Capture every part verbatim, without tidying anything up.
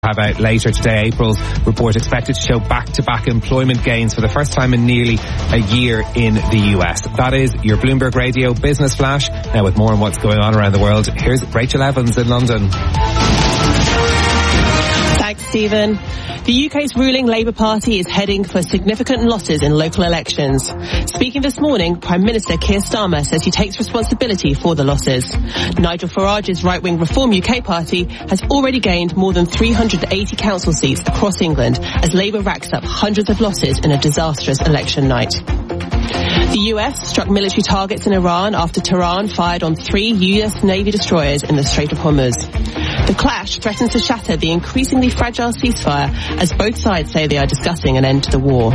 have out later today. April's report expected to show back-to-back employment gains for the first time in nearly a year in the U S. That is your Bloomberg Radio Business Flash. Now with more on what's going on around the world, here's Rachel Evans in London. Thanks, Stephen. The U K's ruling Labour Party is heading for significant losses in local elections. Speaking this morning, Prime Minister Keir Starmer says he takes responsibility for the losses. Nigel Farage's right-wing Reform U K party has already gained more than three hundred eighty council seats across England as Labour racks up hundreds of losses in a disastrous election night. The U S struck military targets in Iran after Tehran fired on three U S Navy destroyers in the Strait of Hormuz. The clash threatens to shatter the increasingly fragile ceasefire as both sides say they are discussing an end to the war.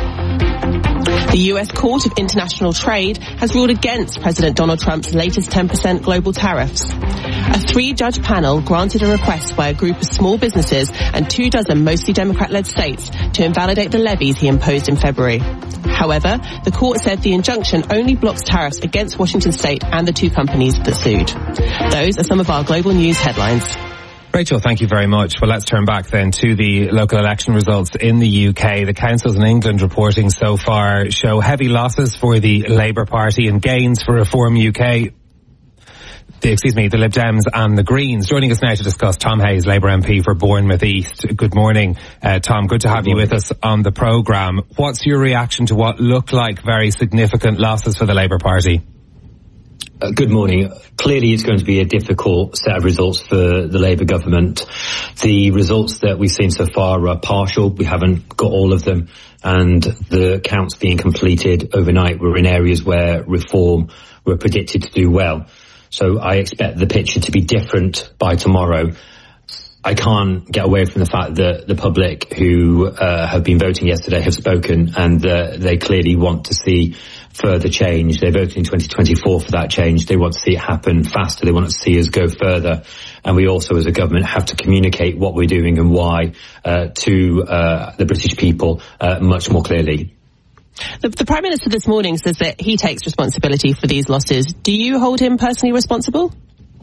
The U S Court of International Trade has ruled against President Donald Trump's latest ten percent global tariffs. A three-judge panel granted a request by a group of small businesses and two dozen mostly Democrat-led states to invalidate the levies he imposed in February. However, the court said the injunction only blocks tariffs against Washington State and the two companies that sued. Those are some of our global news headlines. Rachel, thank you very much. Well, let's turn back then to the local election results in the U K. The councils in England reporting so far show heavy losses for the Labour Party and gains for Reform U K. The, excuse me, the Lib Dems and the Greens. Joining us now to discuss, Tom Hayes, Labour M P for Bournemouth East. Good morning, uh, Tom. Good to have you with us on the programme. What's your reaction to what look like very significant losses for the Labour Party? Uh, good morning. Clearly it's going to be a difficult set of results for the Labour government. The results that we've seen so far are partial. We haven't got all of them. And the counts being completed overnight were in areas where Reform were predicted to do well. So I expect the picture to be different by tomorrow. I can't get away from the fact that the public who uh, have been voting yesterday have spoken, and uh, they clearly want to see further change. They voted in twenty twenty-four for that change. They want to see it happen faster. They want to see us go further. And we also, as a government, have to communicate what we're doing and why uh, to uh, the British people uh, much more clearly. The, the Prime Minister this morning says that he takes responsibility for these losses. Do you hold him personally responsible?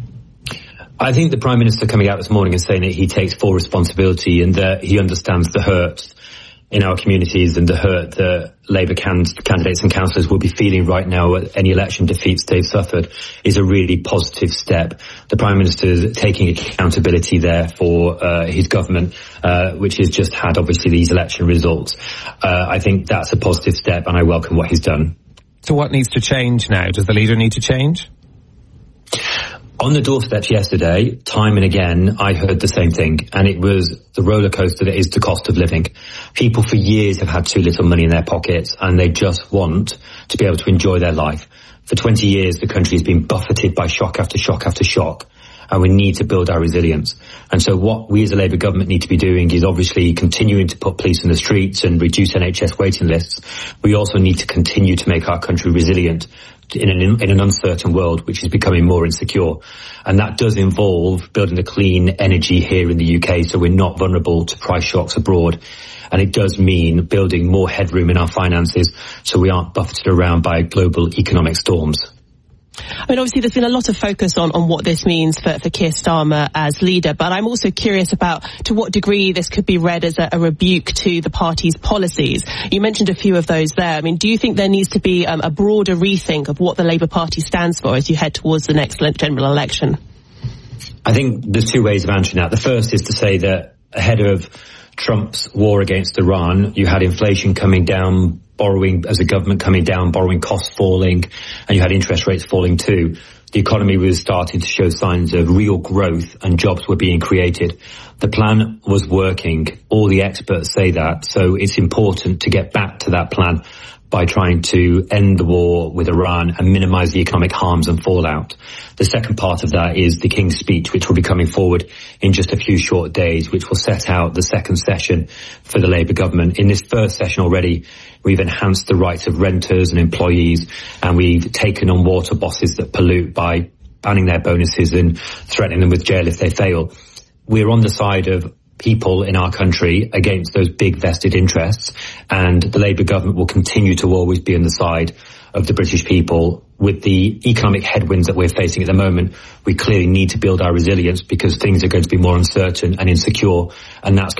I think the Prime Minister coming out this morning and saying that he takes full responsibility and that he understands the hurt in our communities and the hurt that Labour can, candidates and councillors will be feeling right now at any election defeats they've suffered is a really positive step. The Prime Minister is taking accountability there for uh, his government, uh, which has just had obviously these election results. Uh, I think that's a positive step and I welcome what he's done. So what needs to change now? Does the leader need to change? On the doorsteps yesterday, time and again, I heard the same thing, and it was the roller coaster that is the cost of living. People for years have had too little money in their pockets, and they just want to be able to enjoy their life. For twenty years, the country has been buffeted by shock after shock after shock, and we need to build our resilience. And so what we as a Labour government need to be doing is obviously continuing to put police in the streets and reduce N H S waiting lists. We also need to continue to make our country resilient in an, in an uncertain world which is becoming more insecure. And that does involve building a clean energy here in the U K so we're not vulnerable to price shocks abroad. And it does mean building more headroom in our finances so we aren't buffeted around by global economic storms. I mean, obviously there's been a lot of focus on, on what this means for, for Keir Starmer as leader, but I'm also curious about to what degree this could be read as a, a rebuke to the party's policies. You mentioned a few of those there. I mean, do you think there needs to be um, a broader rethink of what the Labour Party stands for as you head towards the next general election? I think there's two ways of answering that. The first is to say that ahead of Trump's war against Iran, you had inflation coming down, borrowing as a government coming down, borrowing costs falling, and you had interest rates falling too. The economy was starting to show signs of real growth and jobs were being created. The plan was working. All the experts say that. So it's important to get back to that plan by trying to end the war with Iran and minimise the economic harms and fallout. The second part of that is the King's speech, which will be coming forward in just a few short days, which will set out the second session for the Labour government. In this first session already, we've enhanced the rights of renters and employees, and we've taken on water bosses that pollute by banning their bonuses and threatening them with jail if they fail. We're on the side of people in our country against those big vested interests, and the Labour government will continue to always be on the side of the British people. With the economic headwinds that we're facing at the moment, we clearly need to build our resilience because things are going to be more uncertain and insecure, and that's